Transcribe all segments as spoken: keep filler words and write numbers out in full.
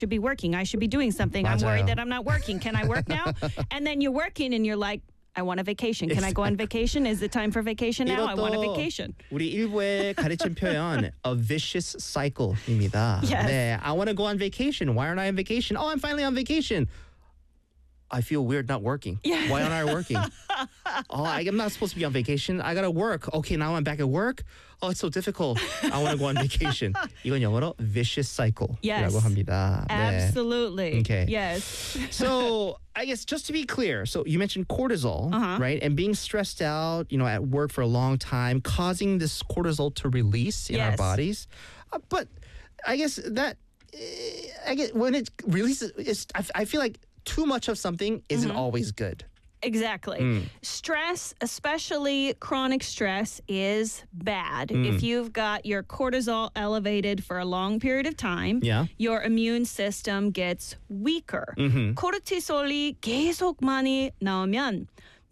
should be working. I should be doing something. I'm 맞아요. worried that I'm not working. Can I work now? And then you're working and you're like, I want a vacation. Can I go on vacation? Is it time for vacation now? I want a 이것도 vacation. 우리 일부에 가르친 표현 a vicious cycle입니다. Yes. 네, I want to go on vacation. Why aren't I on vacation? Oh, I'm finally on vacation. I feel weird not working. Yeah. Why aren't I working? Oh, I, I'm not supposed to be on vacation. I gotta work. Okay, now I'm back at work. Oh, it's so difficult. I want to go on vacation. 이건 영어로 vicious cycle이라고 Yes. 합니다. 네. Absolutely. Okay. Yes. So I guess just to be clear, so you mentioned cortisol, Uh-huh. right? And being stressed out, you know, at work for a long time, causing this cortisol to release in our Yes. bodies. Uh, but I guess that, eh, I guess when it releases, it's, I, I feel like too much of something isn't Mm-hmm. always good. Exactly. Mm. Stress, especially chronic stress, is bad. Mm. If you've got your cortisol elevated for a long period of time, Yeah. your immune system gets weaker. Mhm. 코르티솔이 계속 많이 나오면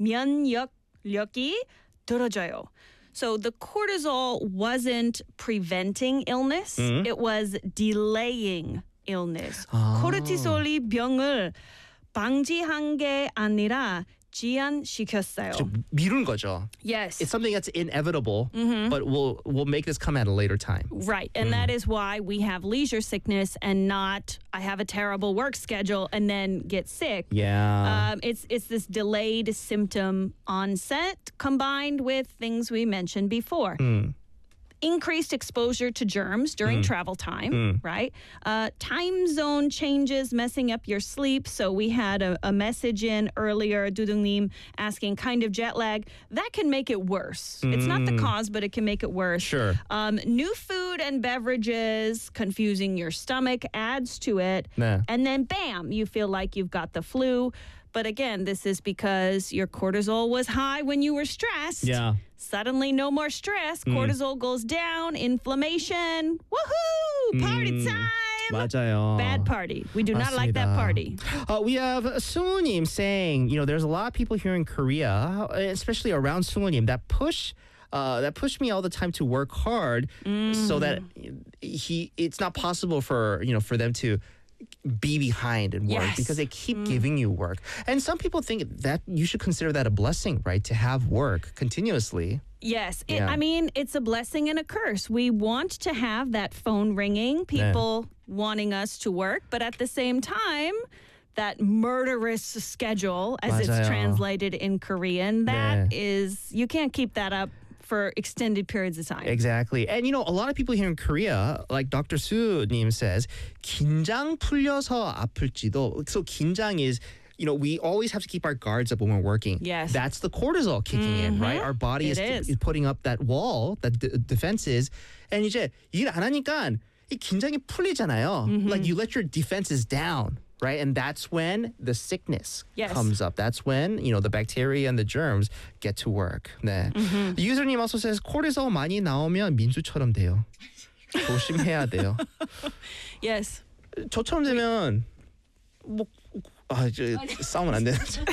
면역력이 떨어져요. So the cortisol wasn't preventing illness, Mm. it was delaying illness. 아. 코르티솔이 병을 방지한 게 아니라 지연시켰어요. 좀 미룬 거죠. Yes. It's something that's inevitable, Mm-hmm. but we'll we'll make this come at a later time. Right. And that is why we have leisure sickness and not I have a terrible work schedule and then get sick. Yeah. Um, it's it's this delayed symptom onset combined with things we mentioned before. Increased exposure to germs during travel time, right? Uh, time zone changes messing up your sleep. So we had a, a message in earlier, Dudungnim, asking kind of jet lag. That can make it worse. It's not the cause, but it can make it worse. Sure. Um, new food and beverages confusing your stomach adds to it. 네. And then bam, you feel like you've got the flu. But again, this is because your cortisol was high when you were stressed. Yeah. Suddenly, no more stress. Cortisol goes down. Inflammation. Woohoo! Party time. 맞아요. Bad party. We do not like that 맞습니다. party. Uh, we have Sungwoo님 saying, you know, there's a lot of people here in Korea, especially around Sungwoo님, that push. Uh, that push me all the time to work hard, so that he it's not possible for you know for them to be behind and work Yes. because they keep giving you work. And some people think that you should consider that a blessing, right? To have work continuously. Yes. It, Yeah. I mean, it's a blessing and a curse. We want to have that phone ringing, people wanting us to work, but at the same time, that murderous schedule, as it's 맞아요. translated in Korean, that 네. is, you can't keep that up for extended periods of time. Exactly. And you know, a lot of people here in Korea, like Doctor Su-님 says, 긴장 풀려서 아플지도. So 긴장 is, you know, we always have to keep our guards up when we're working. Yes. That's the cortisol kicking in, right? Our body is, It is. is putting up that wall, that d- defenses. And 이제 일 안 하니까 이 긴장이 풀리잖아요. Like you let your defenses down. Right, and that's when the sickness Yes. comes up. That's when you know the bacteria and the germs get to work. 네. The username also says cortisol 많이 나오면 민수처럼 돼요. 조심해야 돼요. Yes. 저처럼 되면 뭐 아, 이제 싸우면 안 되는.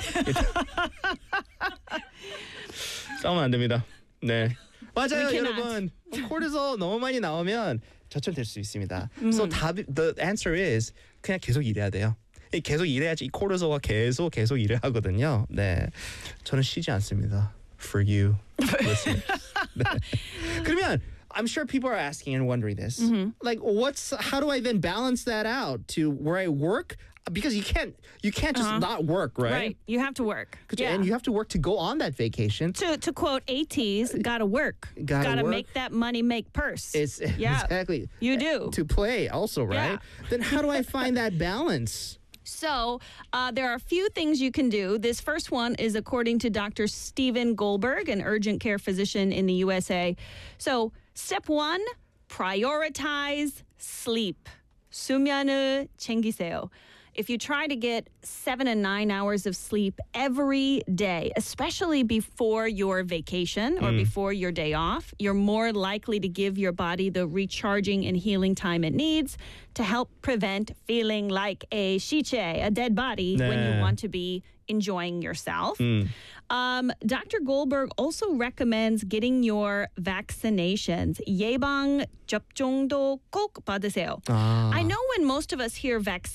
싸우면 안 됩니다. 네. 맞아요, We cannot. 여러분. 코르티솔 너무 많이 나오면 저처럼 될 수 있습니다. So 답, the answer is 그냥 계속 일해야 돼요. 계속 일해야지 이 코르티솔가 계속 계속 일을 하거든요. 네. 저는 쉬지 않습니다. For you, listeners. 네. 그러면 I'm sure people are asking and wondering this. Like, what's how do I then balance that out to where I work? Because you can't you can't just not work, right? Right. You have to work. Could- Yeah. And you have to work to go on that vacation. to to quote AT's, gotta work. Gotta work. make that money make purse. It's Yeah. exactly You do. to play also, right? Then how do I find that balance? So uh, there are a few things you can do. This first one is according to Doctor Stephen Goldberg, an urgent care physician in the U S A. So step one, prioritize sleep. 수면을 챙기세요. if you try to get seven and nine hours of sleep every day, especially before your vacation or before your day off, you're more likely to give your body the recharging and healing time it needs to help prevent feeling like a shiche, a dead body, when you 네. want to be enjoying yourself. Um, Doctor Goldberg also recommends getting your vaccinations. 예방 접종도 꼭 받으세요. 아. I know when most of us hear vaccine,